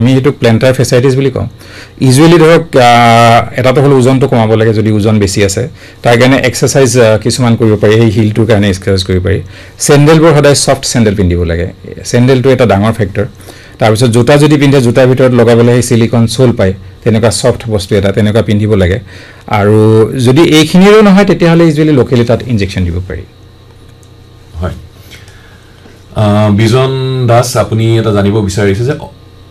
আমি এটো প্ল্যান্টাৰ ফেসাইটিস বুলি কওঁ ইউজুয়ালি ধৰক এটাটো হল ওজনটো কমাব লাগে যদি ওজন বেছি আছে তাৰ কাৰণে এক্সাৰসাইজ কিছুমান কৰিব পাৰি এই হিলটোৰ কাৰণে এক্সাৰসাইজ কৰিব পাৰি স্যান্ডেলবোৰ সদায় সফট স্যান্ডেল পিন্ধিব লাগে স্যান্ডেলটো এটা ডাঙৰ ফেক্টৰ তাৰপিছত জোতা যদি পিন্ধে জোতাৰ ভিতৰত লগাবলৈ এই সিলিকন সোল পায় তেনেকুৱা সফট বস্তু এটা তেনেকুৱা পিন্ধিব লাগে আৰু যদি এইখিনিৰো নহয় তেতিয়া হলে ইউজুয়ালি লোকেলি তাত ইনজেকচন দিব পাৰি হয় বিজন দাস আপুনি এটা জানিব বিচাৰিছে যে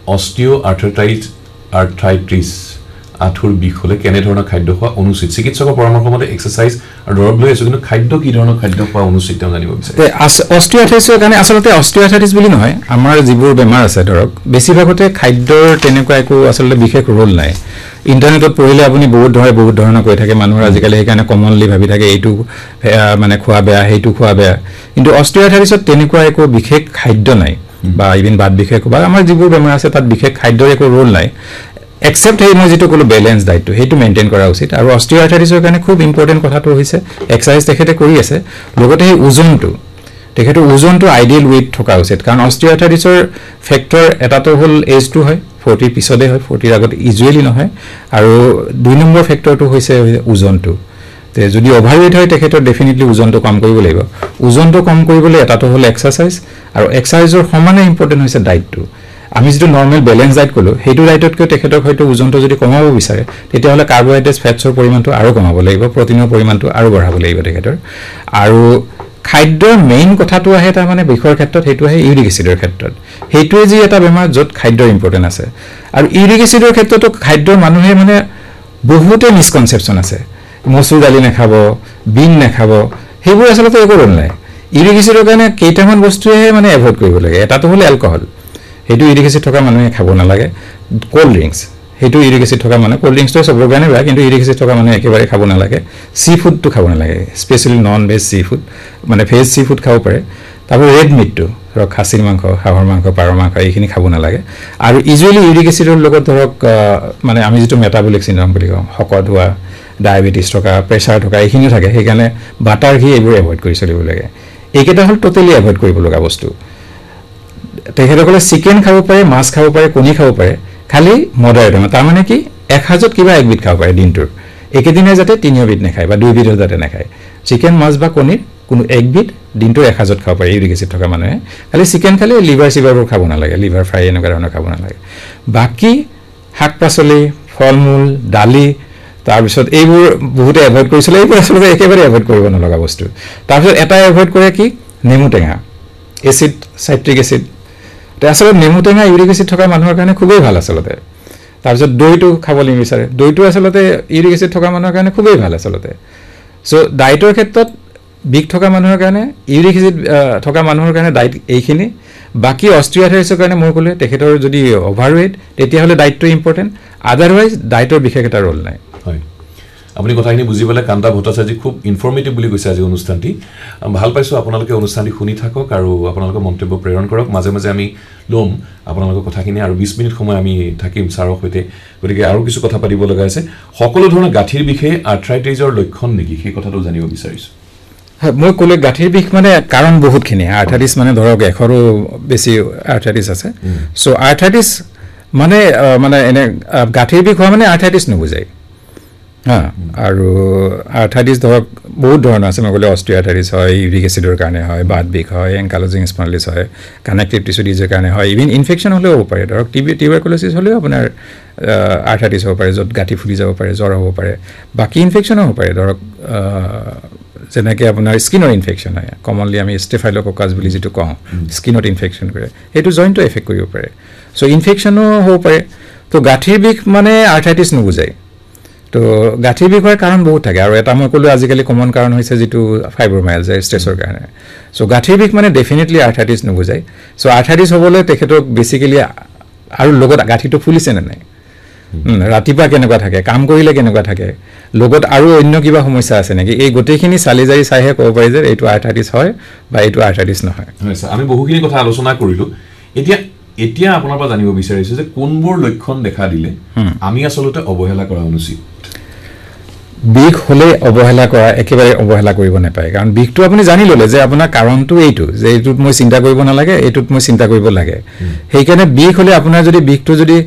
অস্টিওআৰ্থ্ৰাইটিছ আঁঠুৰ বিষ হলে কেনে ধৰণৰ খাদ্য খোৱা অনুচিত চিকিৎসকৰ পৰামৰ্শ মতে এক্সাৰসাইজ আৰু দৰব লৈ আছে কিন্তু খাদ্য কি ধৰণৰ খাদ্য খোৱা অনুচিত তেওঁ জানিব বিচাৰে অস্টিওআৰ্থ্ৰাইটিছৰ কাৰণে আচলতে অস্টিওআৰ্থ্ৰাইটিছ বুলি নহয় আমাৰ যিবোৰ বেমাৰ আছে ধৰক বেছিভাগতে খাদ্যৰ তেনেকুৱা একো আচলতে বিশেষ ৰোল নাই ইন্টাৰনেটত পঢ়িলে আপুনি বহুত ধৰণৰ কৈ থাকে মানুহৰ আজিকালি সেইকাৰণে কমনলি ভাবি থাকে এইটো মানে খোৱা বেয়া সেইটো খোৱা বেয়া কিন্তু অস্টিওআৰ্থ্ৰাইটিছত তেনেকুৱা একো বিশেষ খাদ্য নাই বা ইভিন বাদ বিশেষ বা আমাৰ যিবোৰ বেমাৰ আছে তাত বিশেষ খাদ্যৰ একো ৰোল নাই এক্সেপ্ট এই মই যেটো কলো ব্যালেন্স ডায়েটটো হেতু মেইনটেইন কৰা উচিত আৰু অস্টিওআৰ্থ্ৰাইটিছৰ কাৰণে খুব ইম্পৰ্টেন্ট কথাটো হৈছে এক্সাৰসাইজ তেখেতে কৰি আছে লগতে এই ওজনটো আইডিয়াল ওয়েট থকা উচিত কাৰণ অস্টিওআৰ্থ্ৰাইটিছৰ ফেক্টৰ এটাটো হল এজটো হয় 40 পিছতে হয় 40 আগত ইউজুয়ালি নহয় আৰু দুই নম্বৰ ফেক্টৰটো হৈছে ওজনটো তে যদি ওভাৰৱেট হয় তেখেতৰ ডেফিনেটলি ওজনটো কম কৰিব লাগিব ওজনটো কম কৰিবলৈ এটাটো হল এক্সাৰসাইজ আৰু এক্সাৰসাইজৰ সমানে ইম্পৰ্টেন্ট হৈছে ডায়েটটো আমি যেটো নরমাল ব্যালেন্স ডায়েট কলো হেতু ডায়েটতকৈ তেখেতক হয়তো ওজনটো যদি কমাব বিচাৰে তেতিয়া হলে কাৰ্বোহাইড্ৰেটস ফ্যাটছৰ পৰিমাণটো আৰু কমাব লাগিব প্ৰটিনৰ পৰিমাণটো আৰু বঢ়াব লাগিব তেখেতৰ আৰু খাদ্যৰ মেইন কথাটো আহে তাৰ মানে বিষয়ৰ ক্ষেত্ৰত হেতু আহে ইউৰিক এসিডৰ ক্ষেত্ৰত হেতুৱে যি এটা বেমাৰ যত খাদ্যৰ ইম্পৰ্টেন্ট আছে আৰু ইউৰিক এসিডৰ ক্ষেত্ৰতো খাদ্যৰ মানুহে মানে বহুতে মিসকনসেপচন আছে মসুৰ দালি নাখাব বিন নাখাব হেবোৰ আচলতে একো ৰোল নাই ইউৰিক এসিডৰ কাৰণে কেইটামান বস্তুহে মানে এভয়েড কৰিব লাগে এটাটো হল এলকহল হেতু ইউৰিক এসিড থকা মানুহে খাব নালাগে কোল্ড ড্ৰিংকস হেতু ইউৰিক এসিড থকা মানে কোল্ড ড্ৰিংকসটো সবৰ কাৰণে বেয়া কিন্তু ইউৰিক এসিড থকা মানুহে একেবাৰে খাব নালাগে সি ফুডটো খাব নালাগে specially non veg sea food মানে ভেজ সি ফুড খাব পাৰে তারপর রেড মিটটো ধৰক খাসিৰ মাংস হাঁহৰ মাংস পাৰৰ মাংস এইখিনি খাব নালাগে আৰু ইউজুয়ালি ইউৰিক এসিডৰ লগত ধৰক মানে আমি যেটো মেটাবলিক সিনড্ৰোম বুলি কওঁ শকত হোৱা ডায়াবেটিস থকা প্ৰেছাৰ থকা এইখিনি থাকে সেইকাৰণে বাটাৰ ঘি এইবোৰ এভয়েড কৰি চলিব লাগে এইকেইটা হল টোটালি এভয়েড কৰিব লগা বস্তু তেখেতসকলে চিকেন খাব পাৰে মাছ খাব পাৰে কণী খাব পাৰে খালি মডাৰেট তাৰ মানে কি এক হাজত কিবা একবিধ খাব পাৰে দিনটোৰ একেদিনে যাতে তিনিবিধ নাখায় বা দুইবিধ যাতে নাখায় চিকেন মাছ বা কণীৰ কোনো একবিধ দিনটোৰ এক হাজত খাব পাৰে ইউৰিক এসিড থকা মানুহে খালি চিকেন খালে লিভাৰ সিভাৰবোৰ খাব নালাগে লিভাৰ ফ্ৰাই এনেকুৱা ধৰণৰ খাব নালাগে বাকি শাক পাচলি ফলমূল দালি তাৰপিছত এইবোৰ বহুতে এভয়েড কৰিছিল এইবোৰ আচলতে একেবাৰে এভয়েড কৰিব নলগা বস্তু তাৰপিছত এটা এভয়েড কৰে কি নেমু টেঙা এসিড সাইট্ৰিক এসিড আসলে নেমু টেঙা ইউৰিক এসিড থকা মানুহৰ কাৰণে খুবেই ভাল আচলতে তাৰপিছত দৈটো খাবলৈ বিচাৰে দৈটো আচলতে ইউৰিক এসিড থকা মানুহৰ কাৰণে খুবেই ভাল আচলতে সো ডায়েটৰ ক্ষেত্ৰত বিক থকা মানুহৰ কাৰণে ইউৰিক এসিড থকা মানুহৰ কাৰণে ডায়েট এইখিনি বাকি অস্টিওআৰ্থ্ৰাইটিছৰ কাৰণে মই ক'লে তেখেতৰ যদি ওভাৰৱেট তেতিয়া হলে ডায়েটটো ইম্পৰ্টেন্ট আদাৰৱাইজ ডায়েটৰ বিশেষ এটা ৰোল নাই হয় আপুনি কথাখিনি বুজি পালে কান্তা ভট্টাচাৰ্য খুব ইনফৰমেটিভ বুলি কৈছে আজি অনুষ্ঠানটি ভাল পাইছো আপোনালোকে অনুষ্ঠানটি শুনি থাকক আৰু আপোনালোকৰ মন্তব্য প্ৰেৰণ কৰক মাজে মাজে আমি লম আপোনালোকৰ কথাখিনি আৰু 20 মিনিট সময় আমি থাকিম ছাৰৰ সৈতে গতিকে আৰু কিছু কথা পাতিব লগা আছে সকলো ধৰণৰ গাঁঠিৰ বিষয়ে আৰ্থ্ৰাইটিছৰ লক্ষণ নেকি সেই কথাটো জানিব বিচাৰিছো মই ক'লে গাঁঠিৰ বিষ মানে কাৰণ বহুতখিনি আৰ্থ্ৰাইটিছ মানে ধৰক এখৰো বেছি আৰ্থ্ৰাইটিছ আছে সো আৰ্থ্ৰাইটিছ মানে এনে গাঁঠিৰ বিষ হোৱা মানে আৰ্থ্ৰাইটিছ নুবুজায় আৰু আৰ্থ্ৰাইটিছ ধৰক বহুত ধৰণৰ আছে মই ক'লে অস্টিওআৰ্থ্ৰাইটিছ হয় ইউৰিক এসিডৰ কাৰণে হয় বাত বিষ হয় এনকাইলোজিং স্পন্ডিলাইটিছ হয় কানেক্টিভ টিস্যু ডিজিজৰ কাৰণে হয় ইভিন ইনফেকচন হ'লেও হ'ব পাৰে ধৰক টিউবাৰকুলোচিছ হ'লেও আপোনাৰ আৰ্থ্ৰাইটিছ হ'ব পাৰে য'ত গাঁঠি ফুলি যাব পাৰে জ্বৰ হ'ব পাৰে বাকি ইনফেকচনো হ'ব পাৰে ধৰক যেনেকৈ আপোনাৰ স্কিনৰ ইনফেকচন হয় কমনলি আমি ষ্টেফাইল'ককাছ বুলি যেটো কওঁ স্কিনত ইনফেকচন কৰে সেইটো জইণ্টটো এফেক্ট কৰিব পাৰে সো ইনফেকচনো হ'ব পাৰে তো গাঁঠিৰ বিষ মানে আৰ্থ্ৰাইটিছ নুবুজায় তো গাঁঠিৰ বিষ হোৱাৰ কাৰণ বহুত থাকে আৰু এটা মই ক'লো আজিকালি কমন কাৰণ হৈছে যেটো ফাইব্ৰোমাইলজিয়া ষ্ট্ৰেছৰ কাৰণে সো গাঁঠিৰ বিষ মানে ডেফিনেটলি আৰ্থ্ৰাইটিছ নুবুজায় সো আৰ্থ্ৰাইটিছ হ'বলৈ তেখেতক বেছিকেলি আৰু লগত গাঁঠিটো ফুলিছে নে নাই ৰাতিপুৱা কেনেকুৱা থাকে কাম কৰিলে কেনেকুৱা থাকে লগত আৰু অন্য কিবা সমস্যা আছে নেকি এই গোটেইখিনি চালি জাৰি চাইহে ক'ব পাৰি যে এইটো আৰ্থ্ৰাইটিছ হয় বা এইটো আৰ্থ্ৰাইটিছ নহয় হয় স্যাৰ আমি বহুখিনি কথা আলোচনা কৰিলো এতিয়া আপোনাৰ পৰা জানিব বিচাৰিছো যে কোনবোৰ লক্ষণ দেখা দিলে আমি আসলতে অবহেলা কৰা অনুচিত বিষ হলে অবহেলা কৰা একেবাৰে অবহেলা কৰিব নাপায় কাৰণ বিষটো আপুনি জানি ললে যে আপোনাৰ কাৰণটো এইটো যে এইটোত মই চিন্তা কৰিব নালাগে এইটোত মই চিন্তা কৰিব লাগে সেইকাৰণে বিষ হলে আপোনাৰ যদি বিষটো যদি